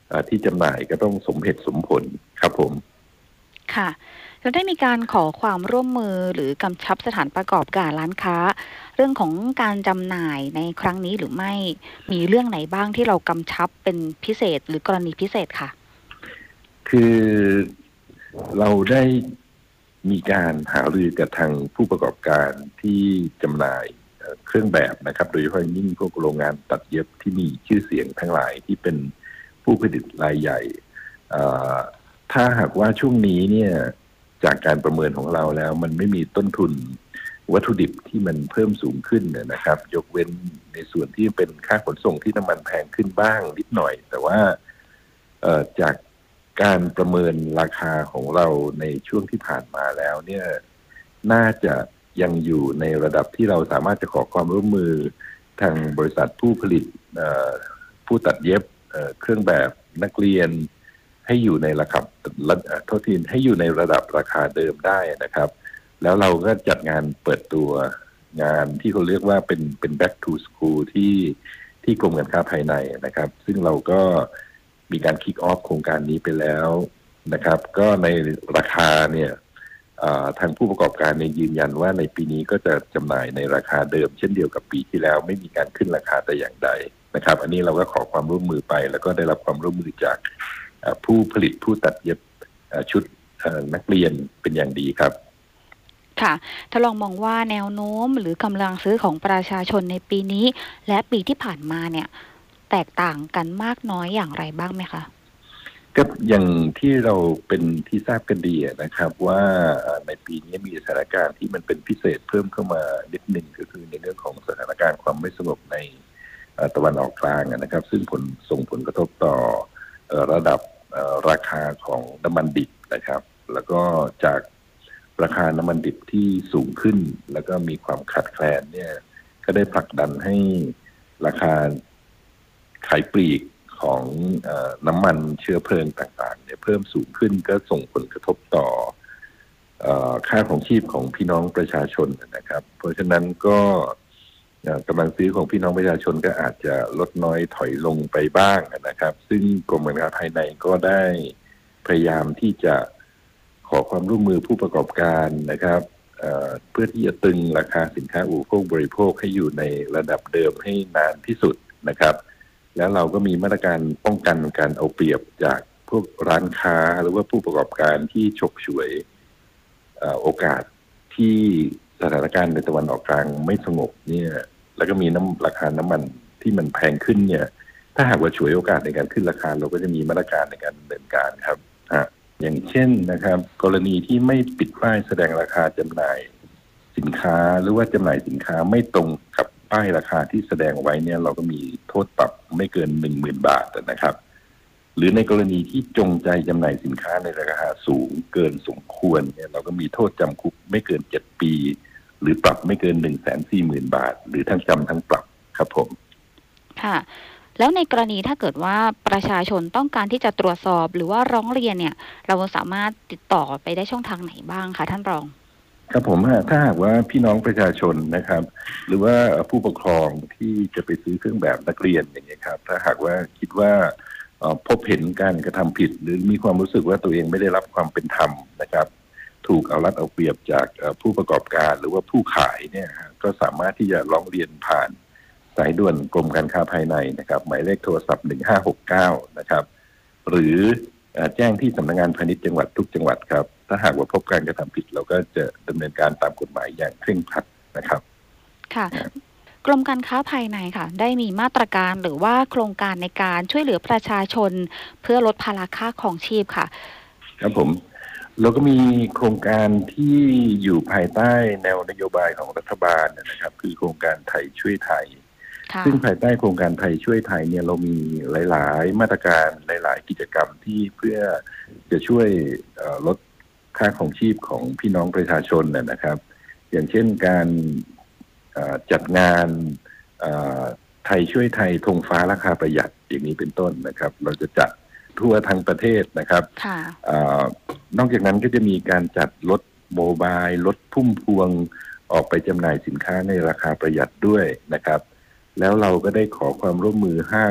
ที่จำหน่ายก็ต้องสมเหตุสมผลครับผมค่ะแล้วได้มีการขอความร่วมมือหรือกำชับสถานประกอบการร้านค้าเรื่องของการจำหน่ายในครั้งนี้หรือไม่มีเรื่องไหนบ้างที่เรากำชับเป็นพิเศษหรือกรณีพิเศษค่ะคือเราได้มีการหารือกับทางผู้ประกอบการที่จำหน่ายเครื่องแบบนะครับโดยเฉพาะยิ่งพวกโรงงานตัดเย็บที่มีชื่อเสียงทั้งหลายที่เป็นผู้ผลิตรายใหญ่ถ้าหากว่าช่วงนี้เนี่ยจากการประเมินของเราแล้วมันไม่มีต้นทุนวัตถุดิบที่มันเพิ่มสูงขึ้นนะครับยกเว้นในส่วนที่เป็นค่าขนส่งที่น้ำมันแพงขึ้นบ้างนิดหน่อยแต่ว่าจากการประเมินราคาของเราในช่วงที่ผ่านมาแล้วเนี่ยน่าจะยังอยู่ในระดับที่เราสามารถจะขอความร่วมมือทางบริษัทผู้ผลิตผู้ตัดเย็บเครื่องแบบนักเรียนให้อยู่ในระดับให้อยู่ในระดับราคาเดิมได้นะครับแล้วเราก็จัดงานเปิดตัวงานที่เขาเรียกว่าเป็น back to school ที่กรมการค้าภายในนะครับซึ่งเราก็มีการคิกออฟโครงการนี้ไปแล้วนะครับก็ในราคาเนี่ยทางผู้ประกอบการเนี่ยยืนยันว่าในปีนี้ก็จะจำหน่ายในราคาเดิมเช่นเดียวกับปีที่แล้วไม่มีการขึ้นราคาแต่อย่างใดนะครับอันนี้เราก็ขอความร่วมมือไปแล้วก็ได้รับความร่วมมือจากผู้ผลิตผู้ตัดเย็บชุดนักเรียนเป็นอย่างดีครับค่ะถ้าลองมองว่าแนวโน้มหรือกำลังซื้อของประชาชนในปีนี้และปีที่ผ่านมาเนี่ยแตกต่างกันมากน้อยอย่างไรบ้างไหมคะก็อย่างที่เราเป็นที่ทราบกันดีนะครับว่าในปีนี้มีสถานการณ์ที่มันเป็นพิเศษเพิ่มเข้ามานิดหนึ่งก็คือในเรื่องของสถานการณ์ความไม่สงบในตะวันออกกลางนะครับซึ่งส่งผลกระทบต่อระดับราคาของน้ำมันดิบนะครับแล้วก็จากราคาน้ำมันดิบที่สูงขึ้นแล้วก็มีความขาดแคลนเนี่ยก็ได้ผลักดันให้ราคาขายปลีกของน้ำมันเชื้อเพลิงต่างๆเนี่ยเพิ่มสูงขึ้นก็ส่งผลกระทบต่อค่าของชีพของพี่น้องประชาชนนะครับเพราะฉะนั้นก็กำลังซื้อของพี่น้องประชาชนก็อาจจะลดน้อยถอยลงไปบ้างนะครับซึ่งกรมการค้าภายในก็ได้พยายามที่จะขอความร่วมมือผู้ประกอบการนะครับเพื่อที่จะตึงราคาสินค้าอุปโภคบริโภคให้อยู่ในระดับเดิมให้นานที่สุดนะครับแล้วเราก็มีมาตรการป้องกันการเอาเปรียบจากพวกร้านค้าหรือว่าผู้ประกอบการที่ฉกฉวยโอกาสที่สถานการณ์ในตะวันออกกลางไม่สงบเนี่ยแล้วก็มีราคาน้ำมันที่มันแพงขึ้นเนี่ยถ้าหากว่าฉวยโอกาสในการขึ้นราคาเราก็จะมีมาตรการในการดำเนินการครับอย่างเช่นนะครับกรณีที่ไม่ปิดป้ายแสดงราคาจำหน่ายสินค้าหรือว่าจำหน่ายสินค้าไม่ตรงกับป้ายราคาที่แสดงไว้เนี่ยเราก็มีโทษปรับไม่เกิน 10,000 บาทนะครับหรือในกรณีที่จงใจจำหน่ายสินค้าในราคาสูงเกินสมควรเนี่ยเราก็มีโทษจำคุกไม่เกิน7 ปีหรือปรับไม่เกิน 140,000 บาทหรือทั้งจำทั้งปรับครับผมค่ะแล้วในกรณีถ้าเกิดว่าประชาชนต้องการที่จะตรวจสอบหรือว่าร้องเรียนเนี่ยเราสามารถติดต่อไปได้ช่องทางไหนบ้างคะท่านรองครับผมถ้าหากว่าพี่น้องประชาชนนะครับหรือว่าผู้ปกครองที่จะไปซื้อเครื่องแบบนักเรียนอย่างเงี้ยครับถ้าหากว่าคิดว่าพบเห็นการกระทำผิดหรือมีความรู้สึกว่าตัวเองไม่ได้รับความเป็นธรรมนะครับถูกเอารัดเอาเปรียบจากผู้ประกอบการหรือว่าผู้ขายเนี่ยก็สามารถที่จะร้องเรียนผ่านสายด่วนกรมการค้าภายในนะครับหมายเลขโทรศัพท์1569นะครับหรือแจ้งที่สำนักงานพาณิชย์จังหวัดทุกจังหวัดครับถ้าหากว่าพบการกระทำผิดเราก็จะดำเนินการตามกฎหมายอย่างเคร่งครัดนะครับค่ะกรมการค้าภายในค่ะได้มีมาตรการหรือว่าโครงการในการช่วยเหลือประชาชนเพื่อลดภาระค่าครองชีพค่ะครับผมเราก็มีโครงการที่อยู่ภายใต้แนวนโยบายของรัฐบาลนะครับคือโครงการไทยช่วยไทยซึ่งภายใต้โครงการไทยช่วยไทยเนี่ยเรามีหลายๆมาตรการหลายๆกิจกรรมที่เพื่อจะช่วยลดค่าของชีพของพี่น้องประชาชนนะครับอย่างเช่นการจัดงานไทยช่วยไทยธงฟ้าราคาประหยัดอย่างนี้เป็นต้นนะครับเราจะจัดทั่วทั้งประเทศนะครับนอกจากนั้นก็จะมีการจัดรถโมบายรถพุ่มพวงออกไปจำหน่ายสินค้าในราคาประหยัดด้วยนะครับแล้วเราก็ได้ขอความร่วมมือห้าง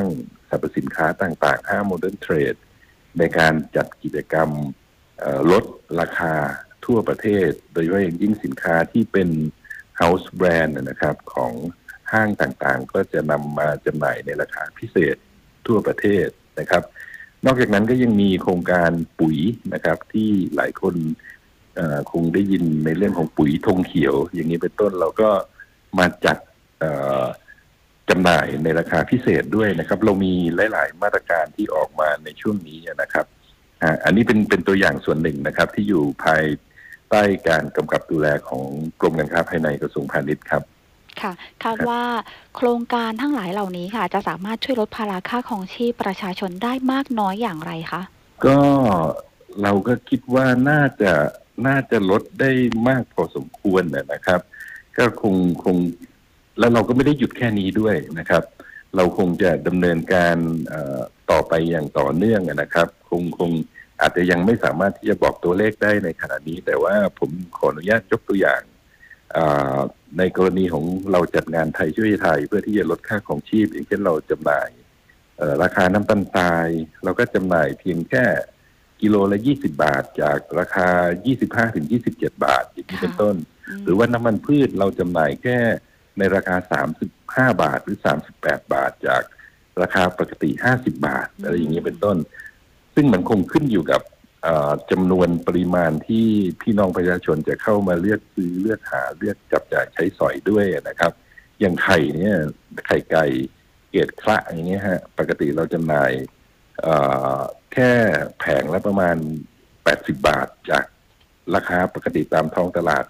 สรรพสินค้าต่างๆห้างโมเดิร์นเทรดในการจัดกิจกรรมลดราคาทั่วประเทศโดยเฉพาะอย่างยิ่งสินค้าที่เป็น house brand นะครับของห้างต่างๆก็จะนำมาจำหน่ายในราคาพิเศษทั่วประเทศนะครับนอกจากนั้นก็ยังมีโครงการปุ๋ยนะครับที่หลายคนคงได้ยินในเรื่องของปุ๋ยธงเขียวอย่างนี้เป็นต้นเราก็มาจัดจำหน่ายในราคาพิเศษด้วยนะครับเรามีหลายๆมาตรการที่ออกมาในช่วงนี้นะครับอันนี้เป็นตัวอย่างส่วนหนึ่งนะครับที่อยู่ภายใต้การกำกับดูแลของกรมการค้าภายในกระทรวงพาณิชย์ครับค่ะคาดว่าโครงการทั้งหลายเหล่านี้ค่ะจะสามารถช่วยลดภาระค่าครองชีพประชาชนได้มากน้อยอย่างไรคะก็เราก็คิดว่าน่าจะลดได้มากพอสมควรนะครับก็คงแล้วเราก็ไม่ได้หยุดแค่นี้ด้วยนะครับเราคงจะดำเนินการต่อไปอย่างต่อเนื่องนะครับคงอาจจะยังไม่สามารถที่จะบอกตัวเลขได้ในขณะนี้แต่ว่าผมขออนุญาตยกตัวอย่างในกรณีของเราจัดงานไทยช่วยไทยเพื่อที่จะลดค่าของชีพอย่างเช่นเราจำหน่ายราคาน้ำตาลทรายเราก็จำหน่ายเพียงแค่กิโลละ20 บาทจากราคา25 ถึง 27 บาทอย่างนี้เป็นต้นหรือว่าน้ำมันพืชเราจำหน่ายแค่ในราคา35 บาทหรือ38 บาทจากราคาปกติ50 บาทอะไรอย่างนี้เป็นต้นซึ่งมันคงขึ้นอยู่กับจำนวนปริมาณที่พี่น้องประชาชนจะเข้ามาเลือกซื้อเลือกหาเลือกจับจ่ายใช้สอยด้วยนะครับอย่างไข่เนี่ยไข่ไก่เกรดคละอย่างเงี้ยฮะปกติเราจำหน่ายแค่แผงละประมาณ80 บาทจากราคาปกติตามท้องตลาด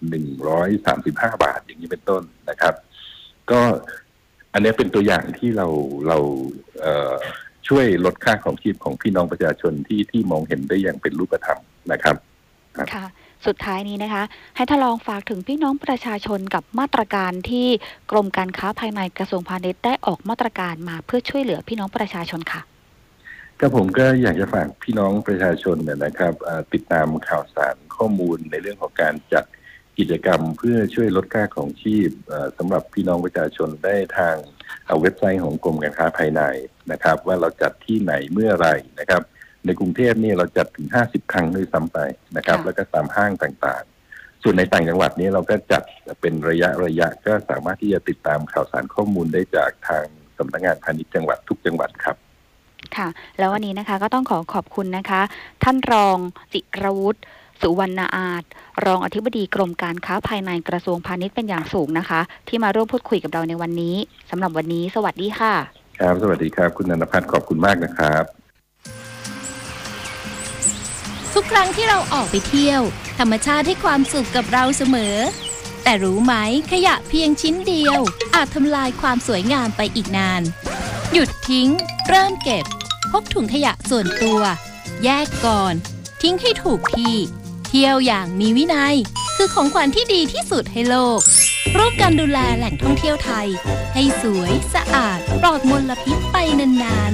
135 บาทอย่างนี้เป็นต้นนะครับก็อันนี้เป็นตัวอย่างที่เราช่วยลดค่าของชีพของพี่น้องประชาชนที่มองเห็นได้อย่างเป็นรูปธรรมนะครับค่ะสุดท้ายนี้นะคะให้ท่านรองฝากถึงพี่น้องประชาชนกับมาตรการที่กรมการค้าภายในกระทรวงพาณิชย์ได้ออกมาตรการมาเพื่อช่วยเหลือพี่น้องประชาชนค่ะก็ผมก็อยากจะฝากพี่น้องประชาชนนะครับติดตามข่าวสารข้อมูลในเรื่องของการจัดกิจกรรมเพื่อช่วยลดค่าของชีพสำหรับพี่น้องประชาชนได้ทางเว็บไซต์ของกรมการค้าภายในนะครับว่าเราจัดที่ไหนเมื่อไรนะครับในกรุงเทพนี่เราจัดถึง50 ครั้งด้วยซ้ำไปนะครับแล้วก็ตามห้างต่างๆส่วนในต่างจังหวัดนี้เราก็จัดเป็นระยะก็สามารถที่จะติดตามข่าวสารข้อมูลได้จากทางสำนักงานพาณิชย์จังหวัดทุกจังหวัดครับค่ะแล้ววันนี้นะคะก็ต้องขอบคุณนะคะท่านรองจิรวุฒิสุวรรณอาจรองอธิบดีกรมการค้าภายในกระทรวงพาณิชย์เป็นอย่างสูงนะคะที่มาร่วมพูดคุยกับเราในวันนี้สำหรับวันนี้สวัสดีค่ะครับสวัสดีครับคุณนันทพัฒน์ขอบคุณมากนะครับทุกครั้งที่เราออกไปเที่ยวธรรมชาติให้ความสุขกับเราเสมอแต่รู้ไหมขยะเพียงชิ้นเดียวอาจทำลายความสวยงามไปอีกนานหยุดทิ้งเริ่มเก็บพกถุงขยะส่วนตัวแยกก่อนทิ้งให้ถูกที่เที่ยวอย่างมีวินัยคือของขวัญที่ดีที่สุดให้โลกร่วมกันดูแลแหล่งท่องเที่ยวไทยให้สวยสะอาดปลอดมลพิษไปนาน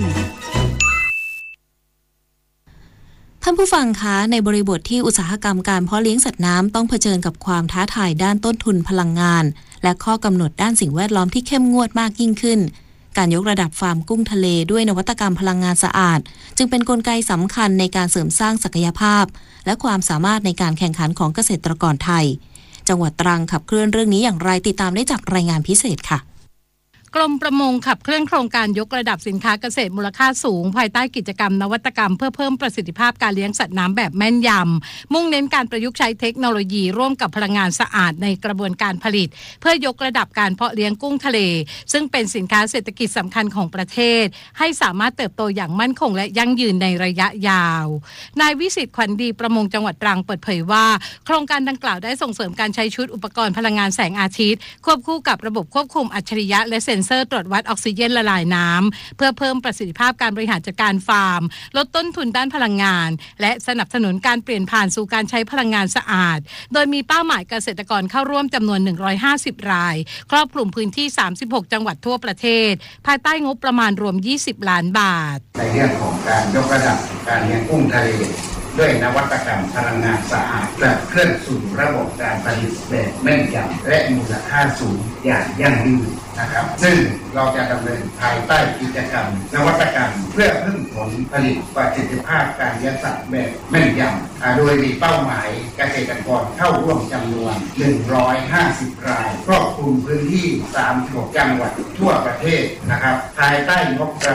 ๆท่านผู้ฟังคะในบริบทที่อุตสาหกรรมการเพาะเลี้ยงสัตว์น้ำต้องเผชิญกับความท้าทายด้านต้นทุนพลังงานและข้อกำหนดด้านสิ่งแวดล้อมที่เข้มงวดมากยิ่งขึ้นการยกระดับฟาร์มกุ้งทะเลด้วยนวัตกรรมพลังงานสะอาดจึงเป็นกลไกสำคัญในการเสริมสร้างศักยภาพและความสามารถในการแข่งขันของเกษตรกรไทยจังหวัดตรังขับเคลื่อนเรื่องนี้อย่างไรติดตามได้จากรายงานพิเศษค่ะกรมประมงขับเคลื่อนโครงการยกระดับสินค้าเกษตรมูลค่าสูงภายใต้กิจกรรมนวัตกรรมเพื่อเพิ่มประสิทธิภาพการเลี้ยงสัตว์น้ำแบบแม่นยำมุ่งเน้นการประยุกต์ใช้เทคโนโลยีร่วมกับพลังงานสะอาดในกระบวนการผลิตเพื่อยกระดับการเพาะเลี้ยงกุ้งทะเลซึ่งเป็นสินค้าเศรษฐกิจสำคัญของประเทศให้สามารถเติบโตอย่างมั่นคงและยั่งยืนในระยะยาวนายวิสิทธิ์ขวัญดีประมงจังหวัดตรังเปิดเผยว่าโครงการดังกล่าวได้ส่งเสริมการใช้ชุดอุปกรณ์พลังงานแสงอาทิตย์ควบคู่กับระบบควบคุมอัจฉริยะและเซ็นเซอร์ตรวจวัดออกซิเจนละลายน้ำเพื่อเพิ่มประสิทธิภาพการบริหารจัดการฟาร์มลดต้นทุนด้านพลังงานและสนับสนุนการเปลี่ยนผ่านสู่การใช้พลังงานสะอาดโดยมีเป้าหมายเกษตรกรเข้าร่วมจำนวน150รายครอบคลุมพื้นที่36จังหวัดทั่วประเทศภายใต้งบประมาณรวม20ล้านบาทในเรื่องของการยกระดับการเลี้ยงกุ้งทะเลด้วยนวัตกรรมพลังงานสะอาดและเคลื่อนสู่ระบบการผลิตแบบแม่นยำและมูลค่าสูงอย่างยั่งยืนนะครับซึ่งเราจะดำเนินภายใต้กิจกรรมนวัตกรรมเพื่อเพิ่มผลผลิตประสิทธิภาพการเลี้ยงสัตว์แบบแม่นยำโดยมีเป้าหมายเกษตรกรเข้าร่วมจำนวน150รายครอบคลุมพื้นที่36จังหวัดทั่วประเทศนะครับภายใต้งบประ